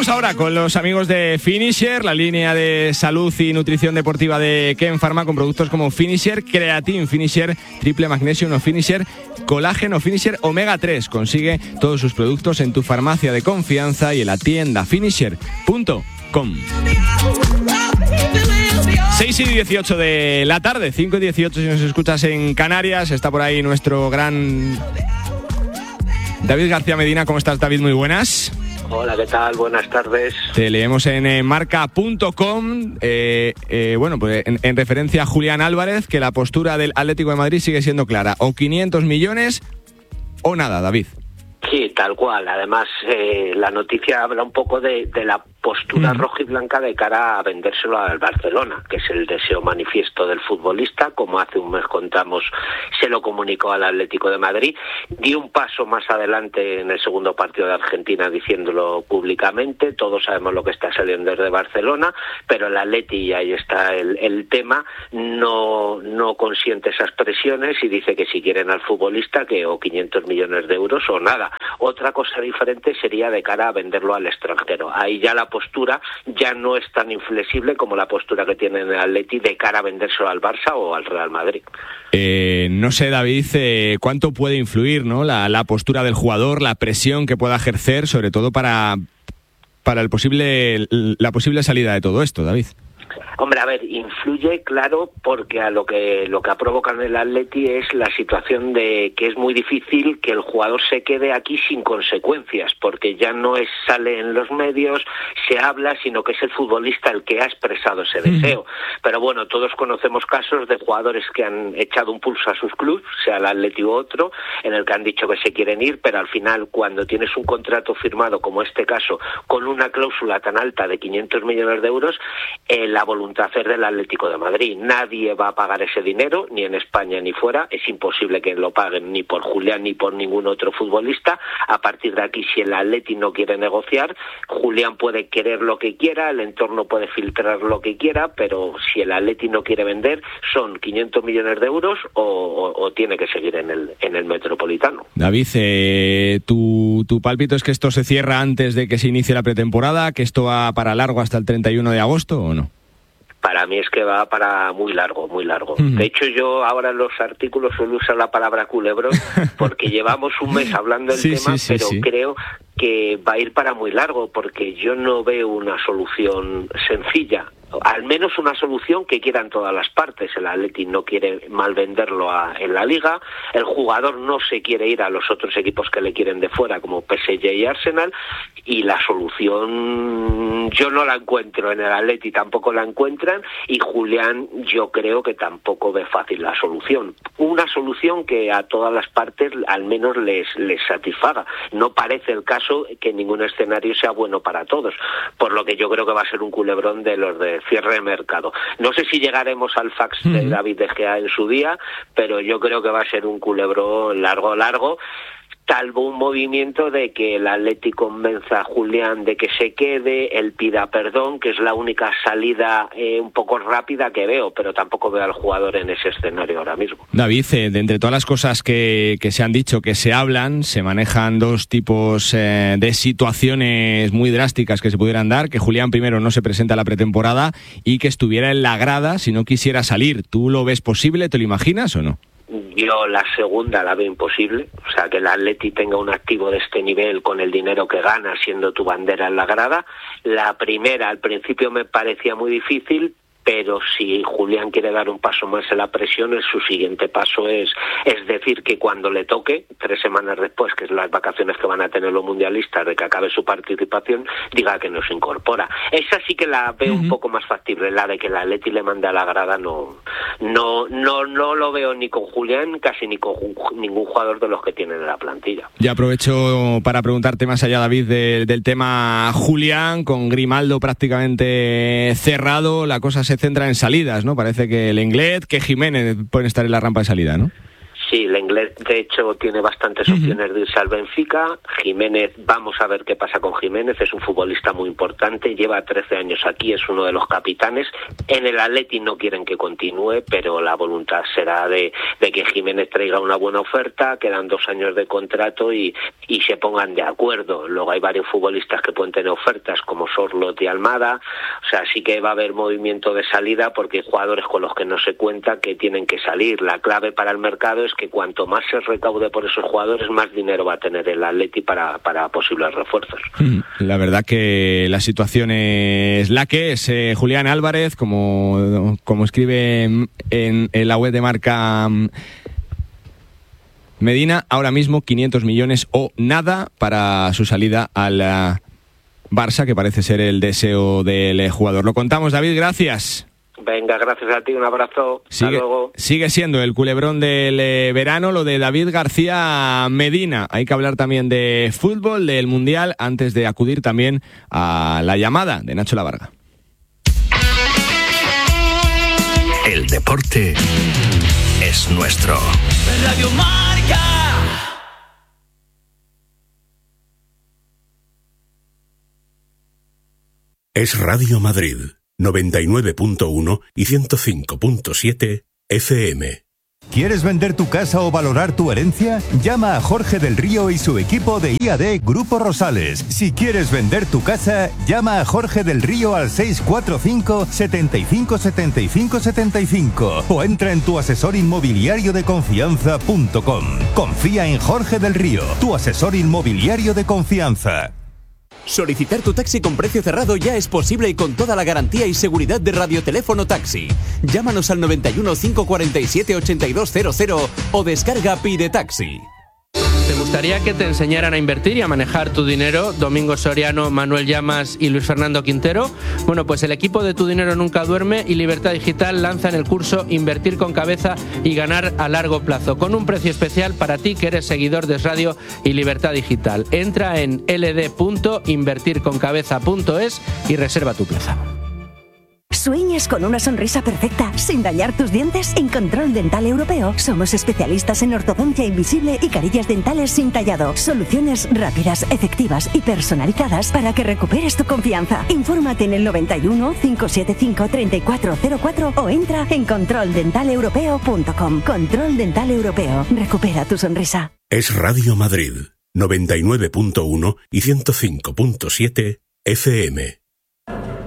Vamos ahora con los amigos de Finisher, la línea de salud y nutrición deportiva de Ken Pharma, con productos como Finisher, Creatine Finisher, Triple Magnesium o Finisher, Colágeno Finisher, Omega 3. Consigue todos sus productos en tu farmacia de confianza y en la tienda finisher.com. 6:18 de la tarde, 5:18 si nos escuchas en Canarias. Está por ahí nuestro gran David García Medina. ¿Cómo estás, David? Muy buenas. Hola, ¿qué tal? Buenas tardes. Te leemos en marca.com, bueno, pues en referencia a Julián Álvarez, que la postura del Atlético de Madrid sigue siendo clara: o 500 millones o nada, David. Sí, tal cual. Además, la noticia habla un poco de la postura roja y blanca de cara a vendérselo al Barcelona, que es el deseo manifiesto del futbolista. Como hace un mes contamos, se lo comunicó al Atlético de Madrid. Dio un paso más adelante en el segundo partido de Argentina diciéndolo públicamente. Todos sabemos lo que está saliendo desde Barcelona, pero el Atleti, y ahí está el tema, no consiente esas presiones y dice que si quieren al futbolista, que o 500 millones de euros o nada. Otra cosa diferente sería de cara a venderlo al extranjero. Ahí ya la postura ya no es tan inflexible como la postura que tiene el Atleti de cara a vendérselo al Barça o al Real Madrid. No sé, David, cuánto puede influir, ¿no? La postura del jugador, la presión que pueda ejercer, sobre todo para la posible salida de todo esto, David. Hombre, a ver, influye, claro, porque a lo que ha provocado en el Atleti es la situación de que es muy difícil que el jugador se quede aquí sin consecuencias, porque ya no sale en los medios, se habla, sino que es el futbolista el que ha expresado ese deseo. Pero bueno, todos conocemos casos de jugadores que han echado un pulso a sus clubes, sea el Atleti u otro, en el que han dicho que se quieren ir, pero al final, cuando tienes un contrato firmado, como este caso, con una cláusula tan alta de 500 millones de euros, la voluntad del Atlético de Madrid. Nadie va a pagar ese dinero, ni en España ni fuera. Es imposible que lo paguen ni por Julián ni por ningún otro futbolista. A partir de aquí, si el Atleti no quiere negociar, Julián puede querer lo que quiera, el entorno puede filtrar lo que quiera, pero si el Atleti no quiere vender, son 500 millones de euros o tiene que seguir en el Metropolitano. David, tu pálpito es que esto se cierra antes de que se inicie la pretemporada, que esto va para largo hasta el 31 de agosto, ¿o no? Para mí es que va para muy largo, muy largo. De hecho, yo ahora en los artículos suelo usar la palabra culebrón porque llevamos un mes hablando del tema, pero creo que va a ir para muy largo porque yo no veo una solución sencilla. Al menos una solución que quieran todas las partes. El Atleti no quiere mal venderlo en la Liga, el jugador no se quiere ir a los otros equipos que le quieren de fuera, como PSG y Arsenal, y la solución yo no la encuentro en el Atleti, tampoco la encuentran, y Julián yo creo que tampoco ve fácil la solución. Una solución que a todas las partes al menos les satisfaga. No parece el caso que ningún escenario sea bueno para todos, por lo que yo creo que va a ser un culebrón de los de cierre de mercado. No sé si llegaremos al fax de David De Gea en su día, pero yo creo que va a ser un culebrón largo, salvo un movimiento de que el Atleti convenza a Julián de que se quede, él pida perdón, que es la única salida un poco rápida que veo, pero tampoco veo al jugador en ese escenario ahora mismo. David, de entre todas las cosas que se han dicho, que se hablan, se manejan dos tipos de situaciones muy drásticas que se pudieran dar: que Julián primero no se presenta a la pretemporada y que estuviera en la grada si no quisiera salir. ¿Tú lo ves posible? ¿Te lo imaginas o no? Yo la segunda la veo imposible, o sea, que el Atleti tenga un activo de este nivel con el dinero que gana siendo tu bandera en la grada. La primera al principio me parecía muy difícil, pero si Julián quiere dar un paso más en la presión, su siguiente paso es decir que cuando le toque, 3 semanas después, que es las vacaciones que van a tener los mundialistas, de que acabe su participación, diga que no se incorpora. Esa sí que la veo un poco más factible, la de que el Atleti le mande a la grada no lo veo ni con Julián, casi ni con ningún jugador de los que tienen en la plantilla. Ya aprovecho para preguntarte más allá, David, del tema Julián, con Grimaldo prácticamente cerrado, la cosa se centra en salidas, ¿no? Parece que el Lenglet, que Jiménez pueden estar en la rampa de salida, ¿no? Sí, el inglés de hecho tiene bastantes opciones de irse al Benfica. Jiménez, vamos a ver qué pasa con Jiménez, es un futbolista muy importante, lleva 13 años aquí, es uno de los capitanes. En el Atleti no quieren que continúe, pero la voluntad será de que Jiménez traiga una buena oferta, quedan 2 años de contrato y se pongan de acuerdo. Luego hay varios futbolistas que pueden tener ofertas como Sorloth y Almada, o sea, sí que va a haber movimiento de salida porque hay jugadores con los que no se cuenta que tienen que salir. La clave para el mercado es que cuanto más se recaude por esos jugadores, más dinero va a tener el Atleti para posibles refuerzos. La verdad que la situación es la que es. Julián Álvarez, como escribe en la web de Marca Medina, ahora mismo 500 millones o nada para su salida al Barça, que parece ser el deseo del jugador. Lo contamos, David, gracias. Venga, gracias a ti, un abrazo. Hasta luego. Sigue siendo el culebrón del verano lo de David García Medina. Hay que hablar también de fútbol, del Mundial, antes de acudir también a la llamada de Nacho Lavarga. El deporte es nuestro. Radio Marca. Es Radio Madrid. 99.1 y 105.7 FM. ¿Quieres vender tu casa o valorar tu herencia? Llama a Jorge del Río y su equipo de IAD Grupo Rosales. Si quieres vender tu casa, llama a Jorge del Río al 645 75 75 75 o entra en tuasesorinmobiliariodeconfianza.com. Confía en Jorge del Río, tu asesor inmobiliario de confianza. Solicitar tu taxi con precio cerrado ya es posible y con toda la garantía y seguridad de Radioteléfono Taxi. Llámanos al 91 547 8200 o descarga Pide Taxi. ¿Te gustaría que te enseñaran a invertir y a manejar tu dinero? Domingo Soriano, Manuel Llamas y Luis Fernando Quintero. Bueno, pues el equipo de Tu Dinero Nunca Duerme y Libertad Digital lanzan el curso Invertir con Cabeza y Ganar a Largo Plazo, con un precio especial para ti que eres seguidor de Radio y Libertad Digital. Entra en ld.invertirconcabeza.es y reserva tu plaza. ¿Sueñas con una sonrisa perfecta sin dañar tus dientes? En Control Dental Europeo somos especialistas en ortodoncia invisible y carillas dentales sin tallado. Soluciones rápidas, efectivas y personalizadas para que recuperes tu confianza. Infórmate en el 91 575 3404 o entra en controldentaleuropeo.com. Control Dental Europeo. Recupera tu sonrisa. Es Radio Madrid. 99.1 y 105.7 FM.